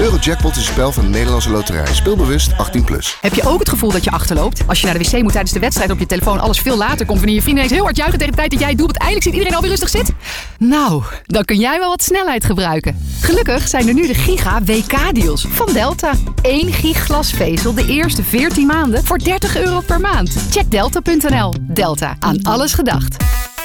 Eurojackpot is een spel van de Nederlandse Loterij. Speel bewust 18+. Heb je ook het gevoel dat je achterloopt? Als je naar de wc moet tijdens de wedstrijd op je telefoon alles veel later komt... wanneer je vrienden ineens heel hard juichen tegen de tijd dat jij het doelpunt eindelijk ziet iedereen alweer rustig zit? Nou, dan kun jij wel wat snelheid gebruiken. Gelukkig zijn er nu de Giga WK-deals van Delta. 1 gig glasvezel de eerste 14 maanden voor €30 per maand. Check delta.nl. Delta, aan alles gedacht.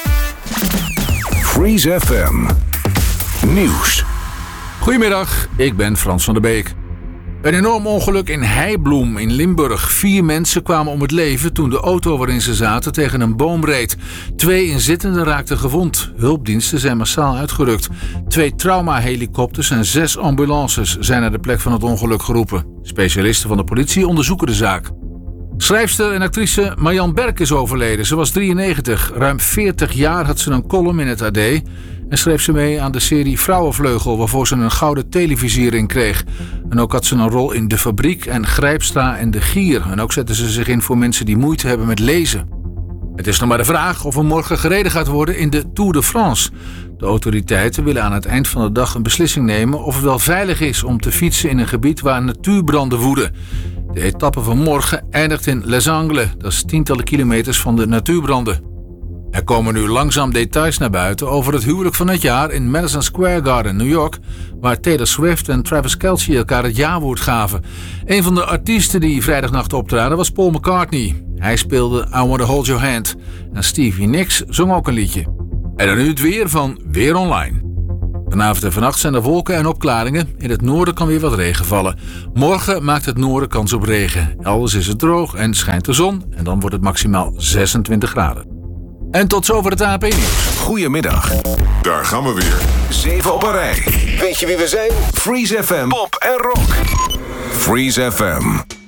Freeze FM Nieuws. Goedemiddag, ik ben Frans van der Beek. Een enorm ongeluk in Heibloem in Limburg. 4 mensen kwamen om het leven toen de auto waarin ze zaten tegen een boom reed. 2 inzittenden raakten gewond. Hulpdiensten zijn massaal uitgerukt. 2 traumahelikopters en 6 ambulances zijn naar de plek van het ongeluk geroepen. Specialisten van de politie onderzoeken de zaak. Schrijfster en actrice Marjan Berk is overleden. Ze was 93. Ruim 40 jaar had ze een column in het AD... en schreef ze mee aan de serie Vrouwenvleugel... waarvoor ze een gouden televisiering kreeg. En ook had ze een rol in De Fabriek en Grijpstra en De Gier. En ook zette ze zich in voor mensen die moeite hebben met lezen. Het is nog maar de vraag of er morgen gereden gaat worden in de Tour de France. De autoriteiten willen aan het eind van de dag een beslissing nemen... of het wel veilig is om te fietsen in een gebied waar natuurbranden woeden. De etappe van morgen eindigt in Les Angles. Dat is tientallen kilometers van de natuurbranden. Er komen nu langzaam details naar buiten over het huwelijk van het jaar in Madison Square Garden, New York, waar Taylor Swift en Travis Kelce elkaar het jawoord gaven. Een van de artiesten die vrijdagnacht optraden was Paul McCartney. Hij speelde I Want to Hold Your Hand en Stevie Nicks zong ook een liedje. En dan nu het weer van Weer Online. Vanavond en vannacht zijn er wolken en opklaringen. In het noorden kan weer wat regen vallen. Morgen maakt het noorden kans op regen. Elders is het droog en schijnt de zon en dan wordt het maximaal 26 graden. En tot zover het ANP-nieuws. Goedemiddag. Daar gaan we weer. 7 op een rij. Weet je wie we zijn? Freeze FM. Pop en rock. Freeze FM.